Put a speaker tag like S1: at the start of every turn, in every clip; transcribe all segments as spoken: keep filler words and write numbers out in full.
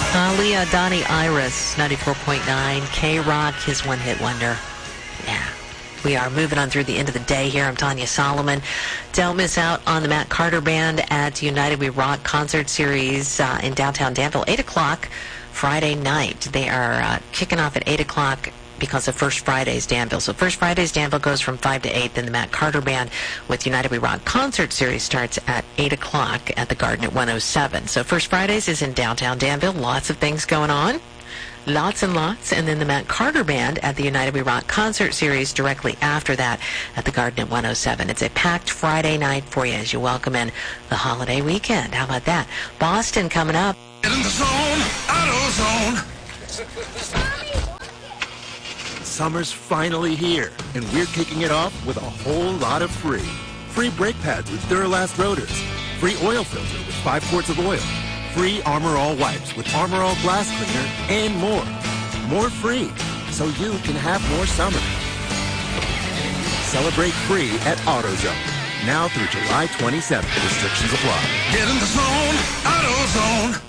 S1: Aaliyah, Donnie Iris, ninety-four point nine, K-Rock, his one-hit wonder. Yeah. We are moving on through the end of the day here. I'm Tanya Solomon. Don't miss out on the Matt Carter Band at United We Rock concert series uh, in downtown Danville, eight o'clock Friday night. They are uh, kicking off at eight o'clock because of First Fridays Danville. So First Fridays Danville goes from five to eight. Then the Matt Carter Band with United We Rock concert series starts at eight o'clock at the Garden at one oh seven. So First Fridays is in downtown Danville. Lots of things going on. Lots and lots. And then the Matt Carter Band at the United We Rock concert series directly after that at the Garden at one oh seven. It's a packed Friday night for you as you welcome in the holiday weekend. How about that? Boston coming up.
S2: Get in the zone, auto zone.
S3: Summer's finally here, and we're kicking it off with a whole lot of free. Free brake pads with Duralast rotors. Free oil filter with five quarts of oil. Free Armor All wipes with Armor All glass cleaner, and more. More free, so you can have more summer. Celebrate free at AutoZone. Now through July twenty-seventh. Restrictions apply.
S2: Get in the zone, auto zone.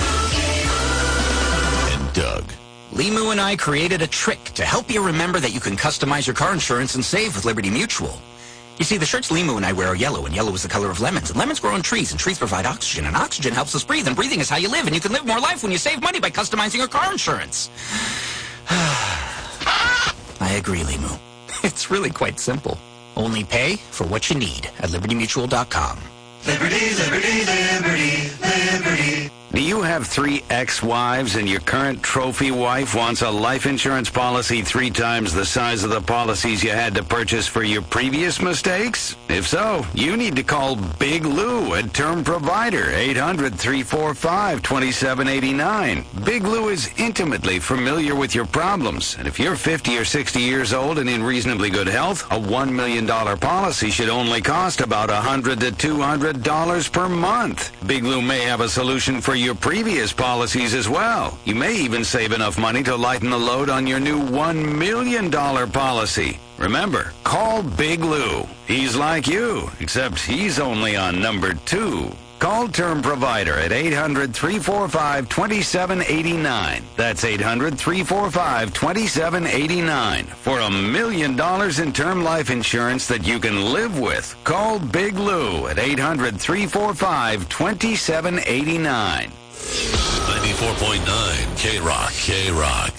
S4: And Doug. Limu and I created a trick to help you remember that you can customize your car insurance and save with Liberty Mutual. You see, the shirts Limu and I wear are yellow, and yellow is the color of lemons. And lemons grow on trees, and trees provide oxygen, and oxygen helps us breathe, and breathing is how you live, and you can live more life when you save money by customizing your car insurance. I agree, Limu. It's really quite simple. Only pay for what you need at liberty mutual dot com.
S2: Liberty, liberty, liberty, liberty.
S5: Do you have three ex-wives and your current trophy wife wants a life insurance policy three times the size of the policies you had to purchase for your previous mistakes? If so, you need to call Big Lou at Term Provider, eight hundred, three four five, two seven eight nine. Big Lou is intimately familiar with your problems, and if you're fifty or sixty years old and in reasonably good health, a one million dollars policy should only cost about one hundred to two hundred dollars per month. Big Lou may have a solution for your previous policies as well. You may even save enough money to lighten the load on your new one million dollars policy. Remember, call Big Lou. He's like you, except he's only on number two. Call Term Provider at eight hundred, three four five, two seven eight nine. That's eight hundred, three four five, two seven eight nine. For a million dollars in term life insurance that you can live with. Call Big Lou at eight hundred, three four five, two seven eight nine.
S6: ninety-four point nine K-Rock, K-Rock.